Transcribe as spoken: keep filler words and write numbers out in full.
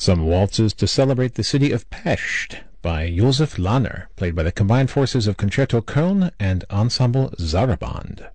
Some waltzes to celebrate the city of Pest by Josef Lahner, played by the combined forces of Concerto Köln and Ensemble Saraband.